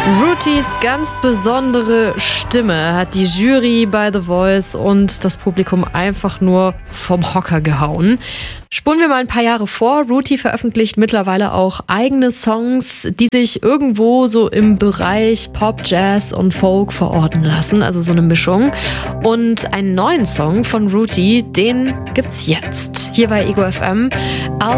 Rooties ganz besondere Stimme hat die Jury bei The Voice und das Publikum einfach nur vom Hocker gehauen. Spulen wir mal ein paar Jahre vor. Rooty veröffentlicht mittlerweile auch eigene Songs, die sich irgendwo so im Bereich Pop, Jazz und Folk verorten lassen, also so eine Mischung. Und einen neuen Song von Rooty, den gibt's jetzt hier bei Ego FM.